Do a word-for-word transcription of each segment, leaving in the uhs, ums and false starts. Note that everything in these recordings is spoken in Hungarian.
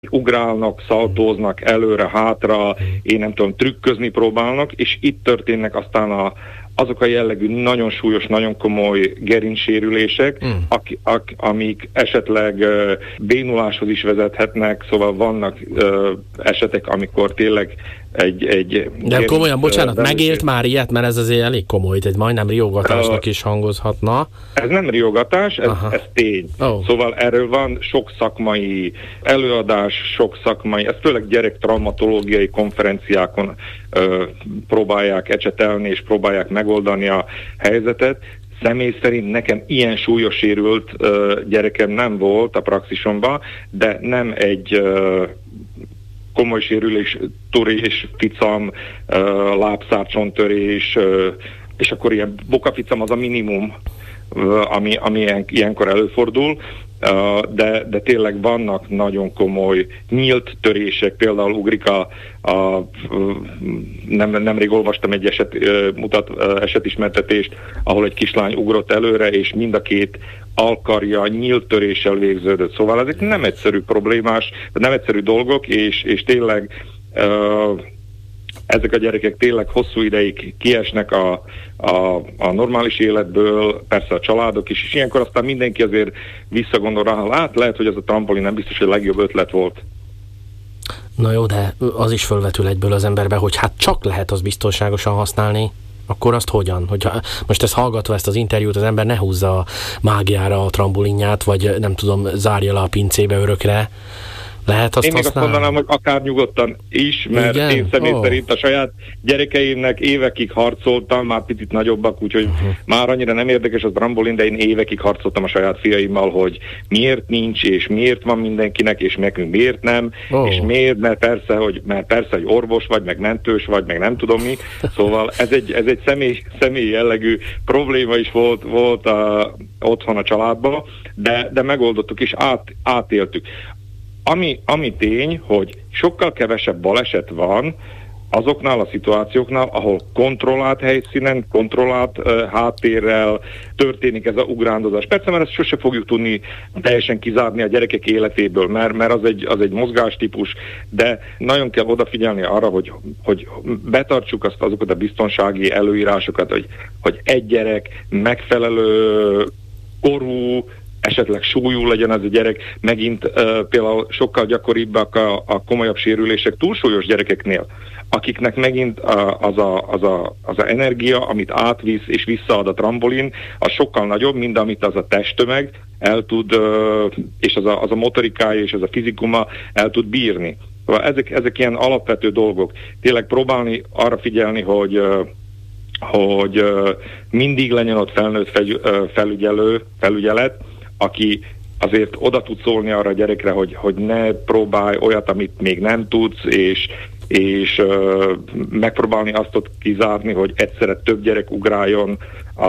ugrálnak, szaltóznak előre-hátra, én nem tudom, trükközni próbálnak, és itt történnek aztán a, azok a jellegű nagyon súlyos, nagyon komoly gerincsérülések, mm. ak, ak, amik esetleg uh, bénuláshoz is vezethetnek, szóval vannak uh, esetek, amikor tényleg egy... egy De gerinc, komolyan, bocsánat, uh, megélt már ilyet, mert ez azért elég komoly, egy majdnem riogatásnak uh, is hangozhatna. Ez nem riogatás, ez, ez tény. Oh. Szóval erről van sok szakmai előadás, sok szakmai, ezt főleg gyerektraumatológiai konferenciákon uh, próbálják ecsetelni, és próbálják megoldani a helyzetet. Személy szerint nekem ilyen súlyos sérült uh, gyerekem nem volt a praxisomban, de nem egy uh, komoly sérülés, törés, ficam, uh, lábszárcsontörés, uh, és akkor ilyen bokaficam az a minimum, uh, ami, ami ilyen, ilyenkor előfordul. Uh, de, de tényleg vannak nagyon komoly nyílt törések, például ugrik a, a nem, nemrég olvastam egy eset, uh, mutat, uh, esetismertetést, ahol egy kislány ugrott előre, és mind a két alkarja nyílt töréssel végződött. Szóval ezek nem egyszerű problémás, nem egyszerű dolgok, és, és tényleg uh, ezek a gyerekek tényleg hosszú ideig kiesnek a, a, a normális életből, persze a családok is, és ilyenkor aztán mindenki azért visszagondol rá, hát lehet, hogy ez a trampolin nem biztos, hogy a legjobb ötlet volt. Na jó, de az is fölvetül egyből az emberbe, hogy hát csak lehet az biztonságosan használni, akkor azt hogyan? Hogyha most ezt hallgatva, ezt az interjút, az ember ne húzza a mágiára a trambolinját, vagy nem tudom, zárja le a pincébe örökre. Lehet azt Én még használni? azt mondanám, hogy akár nyugodtan is, mert igen? Én személy oh. szerint a saját gyerekeimnek évekig harcoltam, már picit nagyobbak, úgyhogy uh-huh. már annyira nem érdekes az trambolin, de én évekig harcoltam a saját fiaimmal, hogy miért nincs, és miért van mindenkinek, és nekünk miért nem, oh. és miért, mert persze, hogy, mert persze, hogy orvos vagy, meg mentős vagy, meg nem tudom mi. Szóval ez egy, ez egy személy, személy jellegű probléma is volt, volt a, otthon a családban, de, de megoldottuk és át, átéltük. Ami, ami tény, hogy sokkal kevesebb baleset van azoknál a szituációknál, ahol kontrollált helyszínen, kontrollált uh, háttérrel történik ez a ugrándozás. Persze, mert ezt sose fogjuk tudni teljesen kizárni a gyerekek életéből, mert, mert az, egy, az egy mozgástípus, de nagyon kell odafigyelni arra, hogy, hogy betartsuk azt, azokat a biztonsági előírásokat, hogy, hogy egy gyerek megfelelő korú, esetleg súlyú legyen ez a gyerek, megint uh, például sokkal gyakoribbak a, a komolyabb sérülések túlsúlyos gyerekeknél, akiknek megint uh, az, a, az, a, az a energia, amit átvisz és visszaad a trambolin, az sokkal nagyobb, mint amit az a testtömeg el tud, uh, és az a, az a motorikája és az a fizikuma el tud bírni. Szóval ezek, ezek ilyen alapvető dolgok. Tényleg próbálni arra figyelni, hogy uh, hogy uh, mindig legyen ott felnőtt fegy, uh, felügyelő, felügyelet, aki azért oda tud szólni arra a gyerekre, hogy, hogy ne próbálj olyat, amit még nem tudsz, és, és uh, megpróbálni azt ott kizárni, hogy egyszerre több gyerek ugráljon a,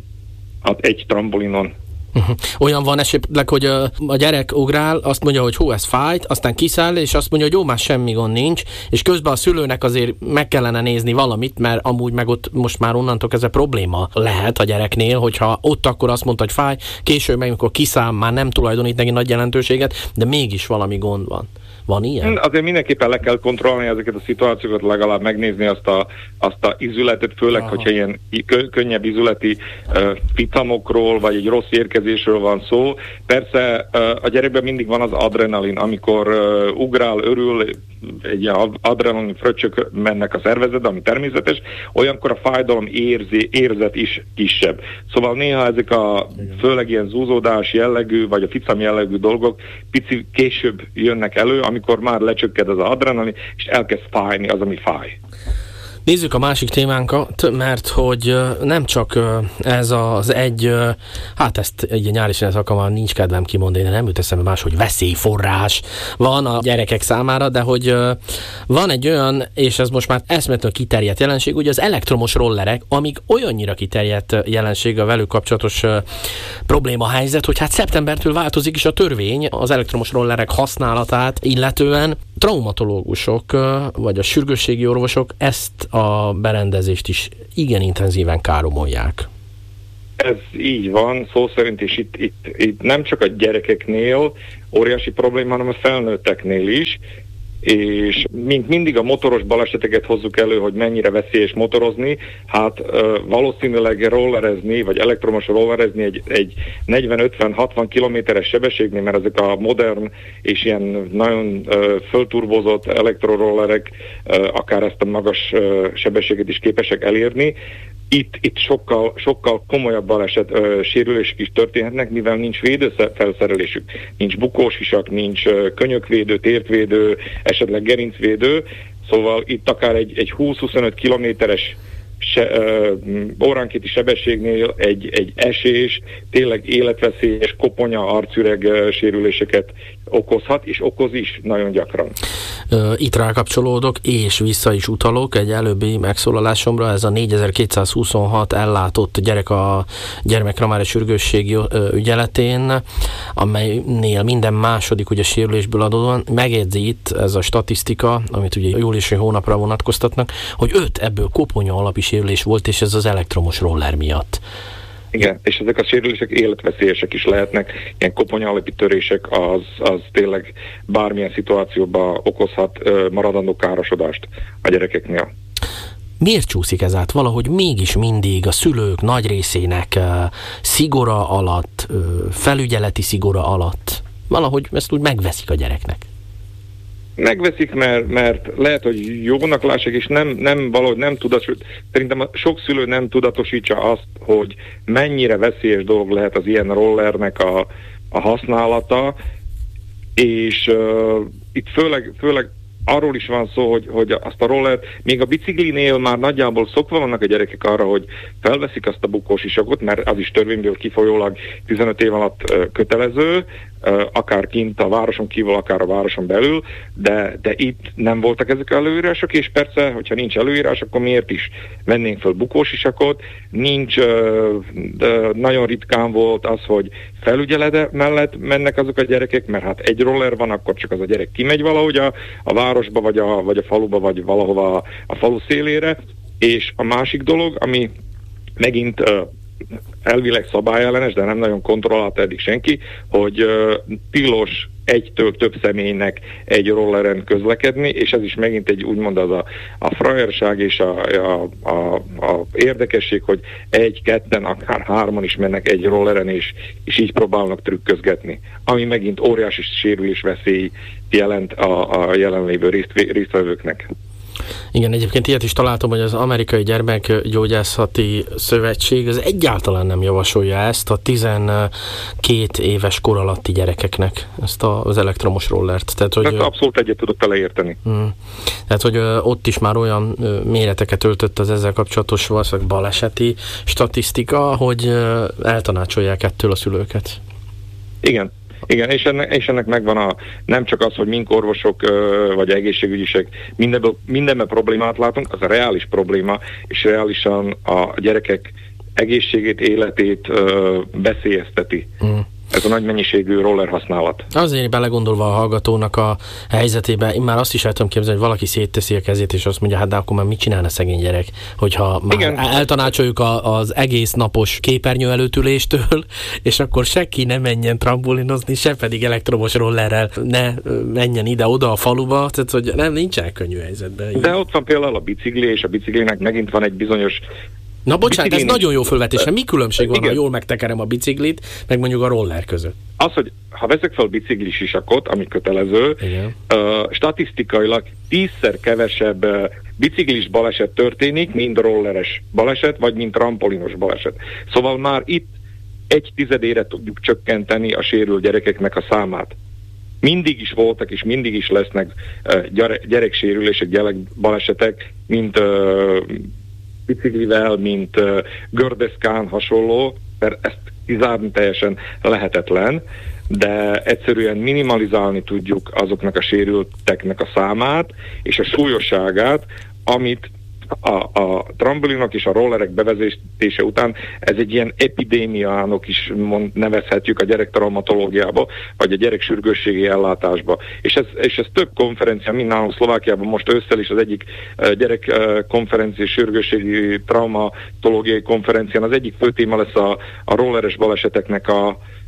a egy trambolinon. Uh-huh. Olyan van esetleg, hogy a, a gyerek ugrál, azt mondja, hogy hú, ez fájt, aztán kiszáll, és azt mondja, hogy jó, már semmi gond nincs, és közben a szülőnek azért meg kellene nézni valamit, mert amúgy meg ott most már onnantól ez a probléma lehet a gyereknél, hogyha ott akkor azt mondta, hogy fáj, később meg, amikor kiszáll, már nem tulajdonít neki nagy jelentőséget, de mégis valami gond van. Van ilyen? Azért mindenképpen le kell kontrollálni ezeket a szituációkat, legalább megnézni azt a, azt a izületet, főleg, aha, hogyha ilyen kö, könnyebb izületi uh, ficamokról, vagy egy rossz érkezésről van szó. Persze uh, a gyerekben mindig van az adrenalin, amikor uh, ugrál, örül, egy ilyen adrenalin fröccsök mennek a szervezetbe, ami természetes, olyankor a fájdalom érzi, érzet is kisebb. Szóval néha ezek a főleg ilyen zúzódás jellegű, vagy a ficam jellegű dolgok pici később jönnek elő, amikor már lecsökked az adrenalin, és elkezd fájni az, ami fáj. Nézzük a másik témánkat, mert hogy nem csak ez az egy, hát ezt egy nyári szünet alkalommal nincs kedvem kimondani, de nem jut eszembe más, hogy veszélyforrás van a gyerekek számára, de hogy van egy olyan, és ez most már eszméletlenül kiterjedt jelenség, ugye az elektromos rollerek, amik olyannyira kiterjedt jelenség a velük kapcsolatos probléma helyzet, hogy hát szeptembertől változik is a törvény az elektromos rollerek használatát illetően. Traumatológusok, vagy a sürgősségi orvosok ezt a berendezést is igen intenzíven káromolják. Ez így van, szó szerint is itt, itt, itt nem csak a gyerekeknél, óriási probléma, hanem a felnőtteknél is, és mint mindig a motoros baleseteket hozzuk elő, hogy mennyire veszélyes motorozni, hát valószínűleg rollerezni, vagy elektromos rollerezni egy, egy negyven-ötven-hatvan kilométeres sebességnél, mert ezek a modern és ilyen nagyon fölturbozott elektrorollerek akár ezt a magas sebességet is képesek elérni. Itt, itt sokkal, sokkal komolyabb baleset, ö, sérülések is történhetnek, mivel nincs védőfelszerelésük. Nincs bukósisak, nincs ö, könyökvédő, tértvédő, esetleg gerincvédő. Szóval itt akár egy, egy húsz-huszonöt kilométeres se, ö, óránkéti sebességnél egy, egy esés, tényleg életveszélyes koponya, arcüreg ö, sérüléseket okozhat, és okoz is nagyon gyakran. Itt rákapcsolódok, és vissza is utalok egy előbbi megszólalásomra, ez a négyezer-kétszázhuszonhat ellátott gyerek a gyermekkramári sürgősségi ügyeletén, amelynél minden második ugye sérülésből adódóan megjegyzi itt ez a statisztika, amit ugye júliusi hónapra vonatkoztatnak, hogy öt ebből koponya alapi sérülés volt, és ez az elektromos roller miatt. Igen, és ezek a sérülések életveszélyesek is lehetnek, ilyen koponya alapi törések, az, az tényleg bármilyen szituációban okozhat uh, maradandó károsodást a gyerekeknél. Miért csúszik ez át? Valahogy mégis mindig a szülők nagy részének uh, szigora alatt, uh, felügyeleti szigora alatt valahogy ezt úgy megveszik a gyereknek. Megveszik, mert, mert lehet, hogy jónak lássák, és nem, nem valahogy nem tudatosítja. Szerintem a sok szülő nem tudatosítja azt, hogy mennyire veszélyes dolog lehet az ilyen rollernek a, a használata, és uh, itt főleg, főleg arról is van szó, hogy, hogy azt a rollert, még a biciklinél már nagyjából szokva vannak a gyerekek arra, hogy felveszik azt a bukósisakot, mert az is törvényből kifolyólag tizenöt év alatt uh, kötelező, uh, akár kint a városon kívül, akár a városon belül, de, de itt nem voltak ezek előírások, és persze, hogyha nincs előírás, akkor miért is vennénk fel bukósisakot? Nincs, uh, de nagyon ritkán volt az, hogy felügyelete mellett mennek azok a gyerekek, mert hát egy roller van, akkor csak az a gyerek kimegy valahogy a, a városba, vagy a, vagy a faluba, vagy valahova a, a falu szélére. És a másik dolog, ami megint uh, elvileg szabályellenes, de nem nagyon kontrollálta eddig senki, hogy uh, tilos egytől több személynek egy rolleren közlekedni, és ez is megint egy úgymond az a, a frajerság és a, a, a, a érdekesség, hogy egy-ketten, akár hárman is mennek egy rolleren, és, és így próbálnak trükközgetni, ami megint óriási sérülés veszély jelent a, a jelenlévő részt, résztvevőknek. Igen, egyébként ilyet is találtam, hogy az Amerikai Gyermekgyógyászati Szövetség az egyáltalán nem javasolja ezt a tizenkét éves kor alatti gyerekeknek, ezt a, az elektromos rollert. Tehát, hogy, hát abszolút egyet tudok vele érteni. Mm. Tehát, hogy ö, ott is már olyan ö, méreteket öltött az ezzel kapcsolatos valószínűleg baleseti statisztika, hogy ö, eltanácsolják ettől a szülőket. Igen. Igen, és ennek, és ennek megvan a, nem csak az, hogy mink orvosok ö, vagy egészségügyisek mindenben, mindenben problémát látunk, az a reális probléma, és reálisan a gyerekek egészségét, életét ö, veszélyezteti. Mm. Ez a nagy mennyiségű roller használat. Azért belegondolva a hallgatónak a helyzetébe, én már azt is el tudom képzelni, hogy valaki szétteszi a kezét, és azt mondja, hát de akkor már mit csinálna szegény gyerek, hogyha már igen, eltanácsoljuk a, az egész napos képernyő előttüléstől, és akkor senki ne menjen trambolinozni, se pedig elektromos rollerrel ne menjen ide-oda a faluba, tehát hogy nem, nincsen könnyű helyzetben. De ott van például a bicikli, és a biciklinek megint van egy bizonyos. Na bocsánat, ez nagyon jó fölvetés. Mi különbség van, igen, ha jól megtekerem a biciklit, meg mondjuk a roller között? Az, hogy ha veszek fel biciklisisakot, ami kötelező, uh, statisztikailag tízszer kevesebb uh, biciklis baleset történik, mint rolleres baleset, vagy mint trampolinos baleset. Szóval már itt egy tizedére tudjuk csökkenteni a sérült gyerekeknek a számát. Mindig is voltak, és mindig is lesznek uh, gyere, gyereksérülések, gyerekbalesetek, mint uh, biciklivel, mint uh, gördeszkán hasonló, mert ezt kizárni teljesen lehetetlen, de egyszerűen minimalizálni tudjuk azoknak a sérülteknek a számát és a súlyosságát, amit a, a trambolinok és a rollerek bevezetése után ez egy ilyen epidémiának is mond, nevezhetjük a gyerektraumatológiába, vagy a gyereksürgősségi ellátásba. És ez, és ez több konferencia, mint nálunk Szlovákiában most ősszel is az egyik uh, gyerekkonferencia, uh, sürgősségi traumatológiai konferencián az egyik fő téma lesz a, a rolleres baleseteknek a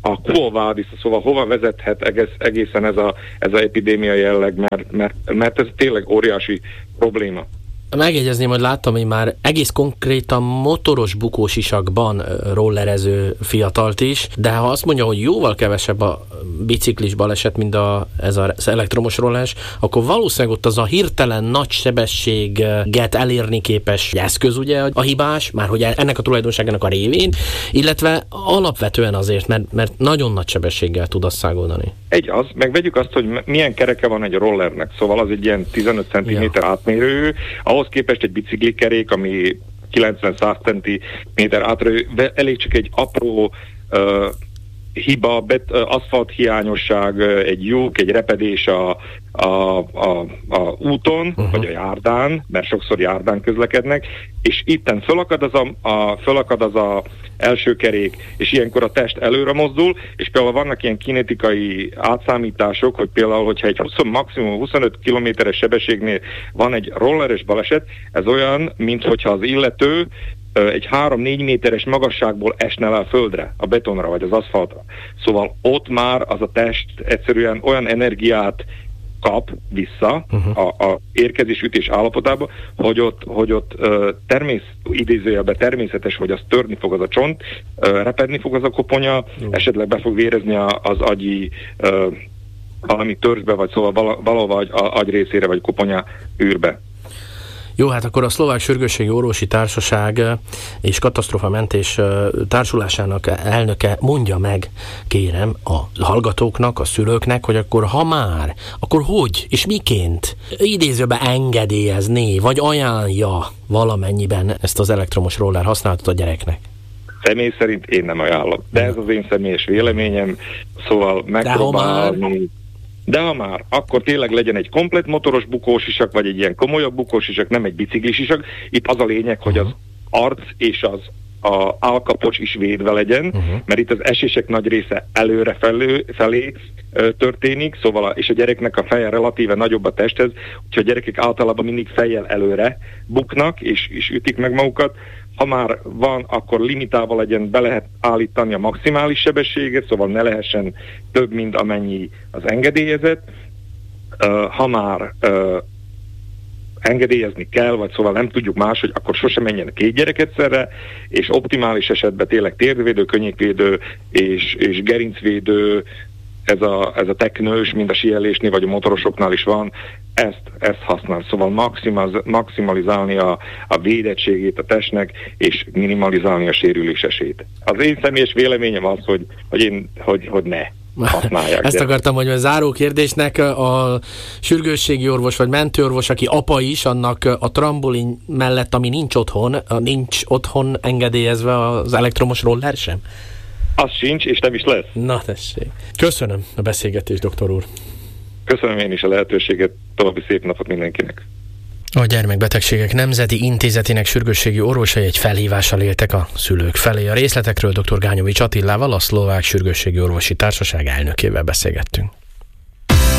a Quo Vadis, szóval hova vezethet egész, egészen ez a, ez a epidémia jelleg, mert, mert, mert ez tényleg óriási probléma. Megjegyezném, hogy láttam én már egész konkrétan motoros bukósisakban rollerező fiatalt is, de ha azt mondja, hogy jóval kevesebb a biciklis baleset, mint a, ez az elektromos rollers, akkor valószínűleg ott az a hirtelen nagy sebességet elérni képes eszköz ugye a hibás, már hogy ennek a tulajdonságának a révén, illetve alapvetően azért, mert, mert nagyon nagy sebességgel tud azt szágoldani. Egy az, meg vegyük azt, hogy milyen kereke van egy rollernek, szóval az egy ilyen tizenöt centiméter ja. átmérő, ahhoz képest egy biciklikerék, ami kilencven-száz centiméter átmérő, elég csak egy apró uh, hiba, bet, uh, aszfalt hiányosság, uh, egy lyuk, egy repedés a, a, a, a úton, uh-huh. vagy a járdán, mert sokszor járdán közlekednek, és itten fölakad az a, a, fölakad az a első kerék, és ilyenkor a test előre mozdul, és például vannak ilyen kinetikai átszámítások, hogy például, hogyha egy húsz, maximum huszonöt kilométeres sebességnél van egy rolleres baleset, ez olyan, mint hogyha az illető egy három-négy méteres magasságból esne le a földre, a betonra vagy az aszfaltra. Szóval ott már az a test egyszerűen olyan energiát kap vissza uh-huh. a, a érkezés-ütés állapotába, hogy ott, hogy ott uh, termész, idézőjelben természetes, hogy az törni fog az a csont, uh, repedni fog az a koponya, uh-huh. esetleg be fog vérezni a, az agyi uh, valami törzsbe, vagy szóval val- valahova agy, agy részére, vagy koponya űrbe. Jó, hát akkor a Szlovák Sürgősségi Orvosi Társaság és Katasztrófamentés Társulásának elnöke mondja meg, kérem, a hallgatóknak, a szülőknek, hogy akkor ha már, akkor hogy és miként idézőben engedélyezni, vagy ajánlja valamennyiben ezt az elektromos roller használatot a gyereknek? Személy szerint én nem ajánlom, de ez az én személyes véleményem, szóval megpróbálni. De ha már, akkor tényleg legyen egy komplett motoros bukósisak, vagy egy ilyen komolyabb bukósisak, nem egy biciklissisak. Itt az a lényeg, hogy az arc és az a állkapocs is védve legyen, uh-huh. mert itt az esések nagy része előre felé, felé ö, történik, szóval a, és a gyereknek a feje relatíve nagyobb a testhez, úgyhogy a gyerekek általában mindig fejjel előre buknak, és, és ütik meg magukat. Ha már van, akkor limitálva legyen, be lehet állítani a maximális sebességet, szóval ne lehessen több, mint amennyi az engedélyezett. Uh, ha már uh, engedélyezni kell, vagy szóval nem tudjuk máshogy, akkor sosem menjen két gyerek egyszerre, és optimális esetben tényleg térdvédő, könnyékvédő és, és gerincvédő, ez a, ez a teknős, mind a síelésnél, vagy a motorosoknál is van, ezt, ezt használ. Szóval maximaliz, maximalizálni a, a védettségét a testnek, és minimalizálni a sérülés esélyt. Az én személyes véleményem az, hogy, hogy, én, hogy, hogy ne használják. Ezt akartam, hogy a záró kérdésnek a sürgősségi orvos vagy mentőorvos, aki apa is, annak a trambolin mellett, ami nincs otthon, nincs otthon engedélyezve az elektromos roller sem? Az sincs, és nem is lesz. Na tessék. Köszönöm a beszélgetést, doktor úr. Köszönöm én is a lehetőséget, további szép napot mindenkinek. A Gyermekbetegségek Nemzeti Intézetének sürgősségi orvosai egy felhívással éltek a szülők felé. A részletekről dr. Gányovics Attilával, a Szlovák Sürgősségi Orvosi Társaság elnökével beszélgettünk.